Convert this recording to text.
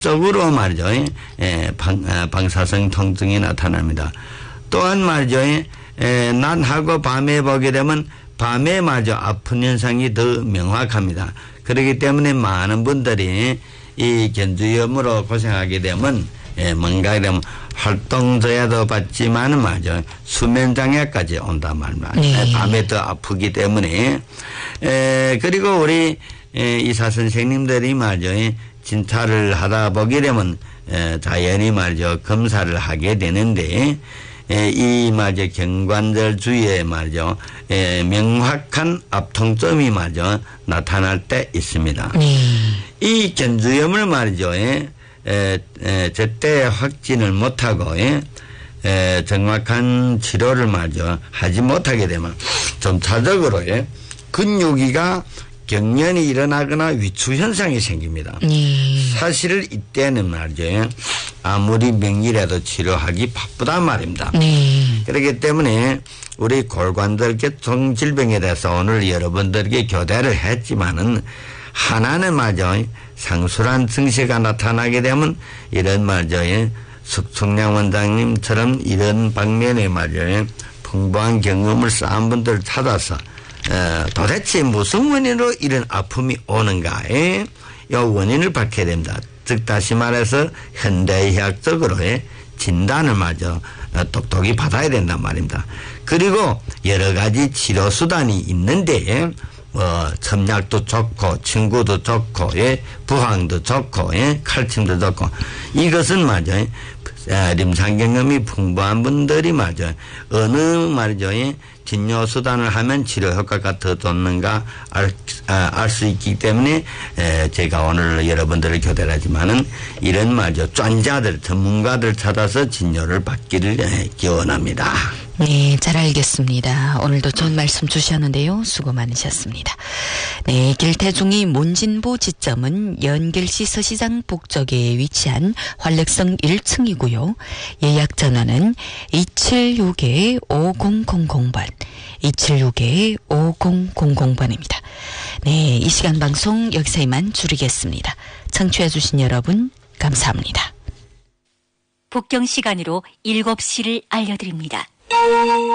적으로 말이죠. 방사성 통증이 나타납니다. 또한 말이죠. 낮하고 밤에 보게 되면 밤에 마저 아픈 현상이 더 명확합니다. 그렇기 때문에 많은 분들이 이 견주염으로 고생하게 되면 뭔가 되면 활동저하도 받지만은 말이죠. 수면장애까지 온단 말입니다. 밤에 더 아프기 때문에 그리고 우리 의사 선생님들이 말이죠. 진찰을 하다 보게 되면 자연히 말이죠. 검사를 하게 되는데 이 말이죠. 경관절 주위에 말이죠. 명확한 압통점이 말이죠. 나타날 때 있습니다. 이 견주염을 말이죠. 제때 확진을 못하고 정확한 치료를 말이죠. 하지 못하게 되면 점차적으로 근육이가 경련이 일어나거나 위축 현상이 생깁니다. 사실 이때는 말이죠. 아무리 명의라도 치료하기 바쁘단 말입니다. 그렇기 때문에 우리 골관절계통 질병에 대해서 오늘 여러분들에게 교대를 했지만은 하나는 말이죠. 상술한 증세가 나타나게 되면 이런 말이죠. 석총량 원장님처럼 이런 방면에 말이죠. 풍부한 경험을 쌓은 분들을 찾아서 도대체 무슨 원인으로 이런 아픔이 오는가에 이 원인을 밝혀야 됩니다. 즉 다시 말해서 현대의학적으로 진단을 마저 똑똑히 받아야 된단 말입니다. 그리고 여러 가지 치료 수단이 있는데 첨약도 좋고 친구도 좋고 부항도 좋고 칼슘도 좋고 이것은 맞아요. 임상 경험이 풍부한 분들이 맞아요. 어느 말이죠. 진료 수단을 하면 치료 효과가 더 좋는가 알 수 있기 때문에 제가 오늘 여러분들을 교대를 하지만은 이런 말이죠.专家들 전문가들 찾아서 진료를 받기를 기원합니다. 네, 잘 알겠습니다. 오늘도 좋은 말씀 주셨는데요. 수고 많으셨습니다. 네, 길태중이 몬진보 지점은 연길시 서시장 북쪽에 위치한 활력성 1층이고요. 예약 전화는 276-5000번, 276-5000번입니다. 네, 이 시간 방송 여기서 이만 줄이겠습니다. 청취해 주신 여러분 감사합니다. 북경 시간으로 7시를 알려드립니다.